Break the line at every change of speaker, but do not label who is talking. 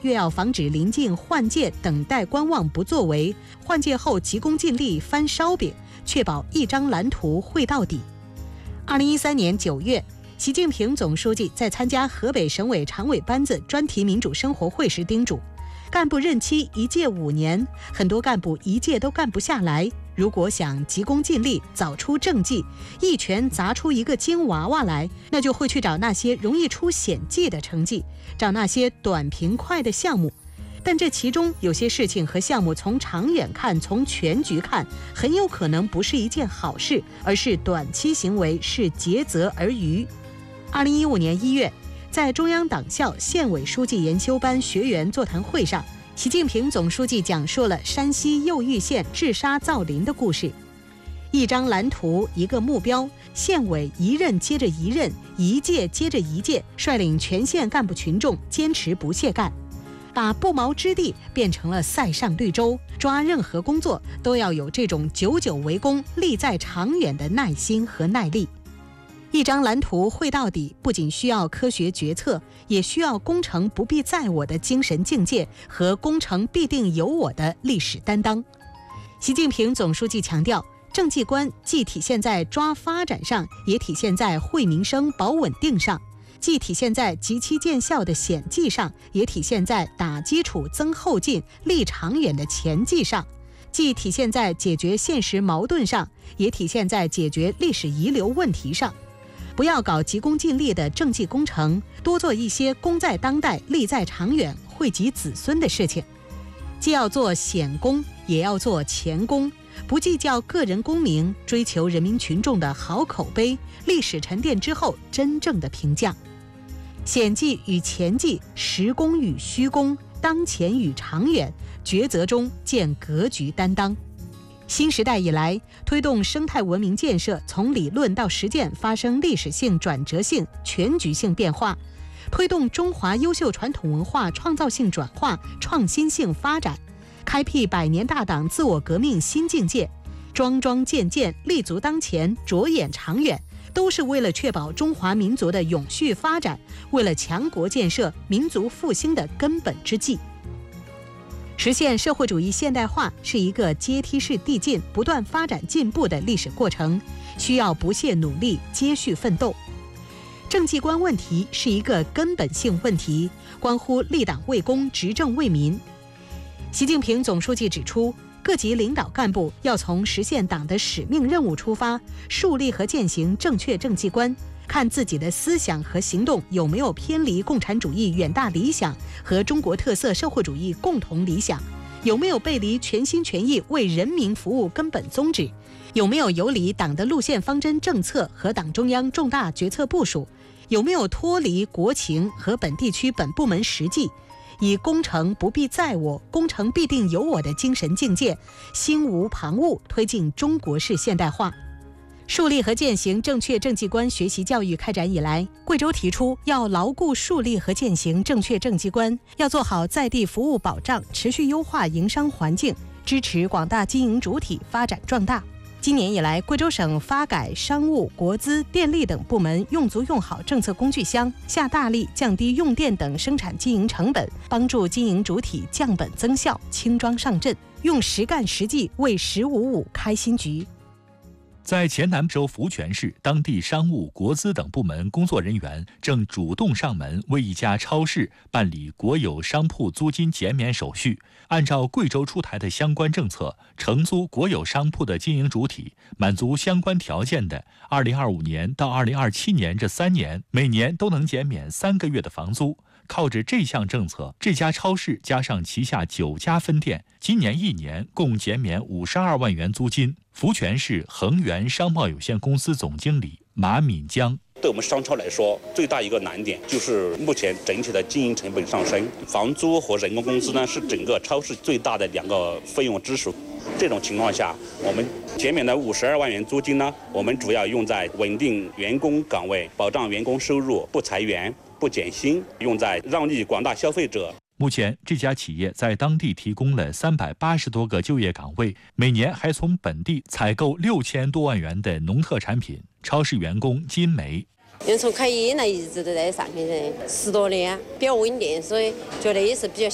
越要防止临近换届等待观望不作为，换届后急功近利翻烧饼，确保一张蓝图绘到底。2013年9月，习近平总书记在参加河北省委常委班子专题民主生活会时叮嘱，干部任期一届5年，很多干部一届都干不下来。如果想急功近利，早出政绩，一拳砸出一个金娃娃来，那就会去找那些容易出险迹的成绩，找那些短平快的项目。但这其中有些事情和项目从长远看，从全局看，很有可能不是一件好事，而是短期行为，是竭泽而渔。2015年1月，在中央党校县委书记研修班学员座谈会上，习近平总书记讲述了山西右玉县治沙造林的故事。一张蓝图，一个目标，县委一任接着一任，一届接着一届，率领全县干部群众坚持不懈干，把不毛之地变成了塞上绿洲。抓任何工作都要有这种久久为功、利在长远的耐心和耐力。一张蓝图绘到底，不仅需要科学决策，也需要功成不必在我的精神境界和功成必定有我的历史担当。习近平总书记强调，政绩观既体现在抓发展上，也体现在惠民生、保稳定上；既体现在急期见效的险计上，也体现在打基础、增后劲、立长远的前计上；既体现在解决现实矛盾上，也体现在解决历史遗留问题上。不要搞急功近利的政绩工程，多做一些功在当代、利在长远、惠及子孙的事情。既要做显功，也要做前功，不计较个人功名，追求人民群众的好口碑，历史沉淀之后真正的评价。险计与前计，实功与虚功，当前与长远，抉择中见格局担当。新时代以来，推动生态文明建设从理论到实践发生历史性、转折性、全局性变化，推动中华优秀传统文化创造性转化、创新性发展，开辟100年大党自我革命新境界，桩桩件件立足当前，着眼长远，都是为了确保中华民族的永续发展，为了强国建设、民族复兴的根本之计。实现社会主义现代化是一个阶梯式递进、不断发展进步的历史过程，需要不懈努力、接续奋斗。政绩观问题是一个根本性问题，关乎立党为公、执政为民。习近平总书记指出，各级领导干部要从实现党的使命任务出发，树立和践行正确政绩观，看自己的思想和行动有没有偏离共产主义远大理想和中国特色社会主义共同理想，有没有背离全心全意为人民服务根本宗旨，有没有游离党的路线方针政策和党中央重大决策部署，有没有脱离国情和本地区本部门实际，以功成不必在我、功成必定有我的精神境界，心无旁骛推进中国式现代化。树立和践行正确政绩观学习教育开展以来，贵州提出要牢固树立和践行正确政绩观，要做好在地服务保障，持续优化营商环境，支持广大经营主体发展壮大。今年以来，贵州省发改、商务、国资、电力等部门用足用好政策工具箱，下大力降低用电等生产经营成本，帮助经营主体降本增效、轻装上阵，用实干实际为“1055”开新局。
在黔南州福泉市，当地商务、国资等部门工作人员正主动上门为一家超市办理国有商铺租金减免手续。按照贵州出台的相关政策，承租国有商铺的经营主体满足相关条件的，2025年到2027年这3年，每年都能减免3个月的房租。靠着这项政策，这家超市加上旗下9家分店，今年1年共减免52万元租金。福泉市恒源商贸有限公司总经理马敏江：
对我们商超来说，最大一个难点就是目前整体的经营成本上升，房租和人工工资呢是整个超市最大的2个费用支出。这种情况下，我们减免的52万元租金呢，我们主要用在稳定员工岗位、保障员工收入、不裁员、不减薪，用在让利广大消费者。
目前，这家企业在当地提供了380多个就业岗位，每年还从本地采购6000多万元的农特产品。超市员工金梅：
因为从开业以来一直都在上面10多年，比较稳定，所以觉得也是比较